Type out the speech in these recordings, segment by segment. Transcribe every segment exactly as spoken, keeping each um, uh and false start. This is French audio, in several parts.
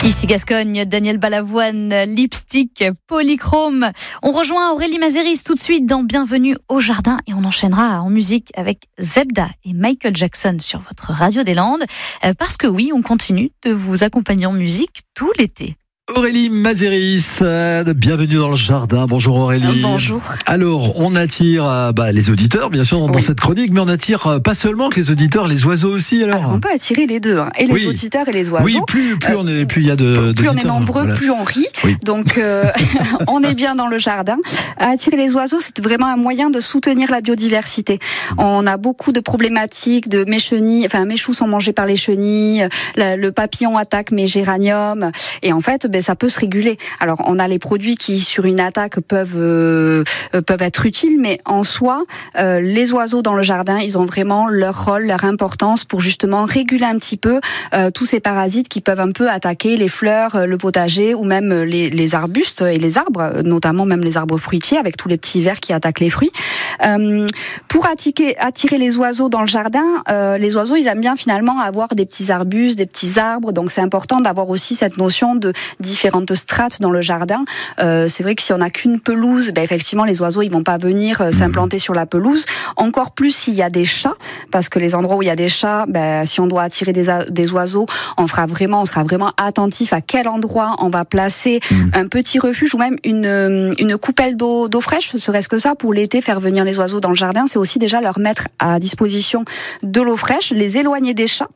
Ici Gascogne, Daniel Balavoine, Lipstick, Polychrome. On rejoint Aurélie Mazeris tout de suite dans Bienvenue au Jardin et on enchaînera en musique avec Zebda et Michael Jackson sur votre radio des Landes. Parce que oui, on continue de vous accompagner en musique tout l'été. Aurélie Mazeris, euh, bienvenue dans le jardin. Bonjour Aurélie. Bonjour. Alors, on attire euh, bah, les auditeurs, bien sûr, dans oui. cette chronique, mais on attire euh, pas seulement que les auditeurs, les oiseaux aussi. Alors, alors on peut attirer les deux, hein, et les oui. auditeurs et les oiseaux. Oui, plus plus euh, on est, plus il y a de plus d'auditeurs. on est nombreux, voilà. Plus on rit. Oui. Donc, euh, on est bien dans le jardin. Attirer les oiseaux, c'est vraiment un moyen de soutenir la biodiversité. On a beaucoup de problématiques de mes chenilles, enfin mes choux sont mangés par les chenilles, la, le papillon attaque mes géraniums, et en fait, ben ça peut se réguler. Alors, on a les produits qui, sur une attaque, peuvent euh, peuvent être utiles, mais en soi, euh, les oiseaux dans le jardin, ils ont vraiment leur rôle, leur importance pour justement réguler un petit peu euh, tous ces parasites qui peuvent un peu attaquer les fleurs, le potager ou même les, les arbustes et les arbres, notamment même les arbres fruitiers avec tous les petits vers qui attaquent les fruits. Euh, pour attirer, attirer les oiseaux dans le jardin, euh, les oiseaux, ils aiment bien finalement avoir des petits arbustes, des petits arbres, donc c'est important d'avoir aussi cette notion de différentes strates dans le jardin. Euh, c'est vrai que si on n'a qu'une pelouse, ben effectivement les oiseaux ils vont pas venir euh, s'implanter sur la pelouse. Encore plus s'il y a des chats, parce que les endroits où il y a des chats, ben si on doit attirer des, a- des oiseaux, on fera vraiment, on sera vraiment attentif à quel endroit on va placer mmh. un petit refuge ou même une une coupelle d'eau d'eau fraîche, serait-ce que ça pour l'été, faire venir les oiseaux dans le jardin, c'est aussi déjà leur mettre à disposition de l'eau fraîche, les éloigner des chats.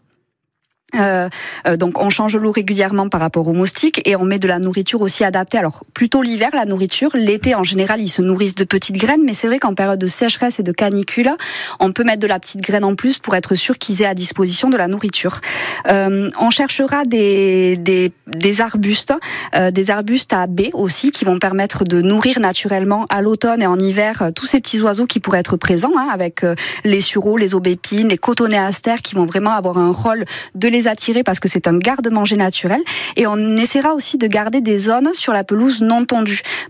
Euh, euh, donc on change l'eau régulièrement par rapport aux moustiques et on met de la nourriture aussi adaptée. Alors plutôt l'hiver la nourriture, l'été en général ils se nourrissent de petites graines, mais c'est vrai qu'en période de sécheresse et de canicule, on peut mettre de la petite graine en plus pour être sûr qu'ils aient à disposition de la nourriture. Euh, on cherchera des des, des arbustes, euh, des arbustes à baies aussi qui vont permettre de nourrir naturellement à l'automne et en hiver euh, tous ces petits oiseaux qui pourraient être présents, hein, avec euh, les sureaux, les aubépines, les cotonéastères qui vont vraiment avoir un rôle de les attirer parce que c'est un garde-manger naturel, et on essaiera aussi de garder des zones sur la pelouse non tondues